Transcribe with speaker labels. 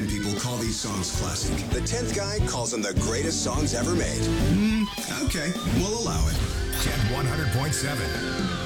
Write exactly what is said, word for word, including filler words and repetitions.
Speaker 1: ten people call these songs classic.
Speaker 2: The tenth guy calls them the greatest songs ever made.
Speaker 1: Mm, okay, we'll allow it.
Speaker 3: Jet one hundred point seven.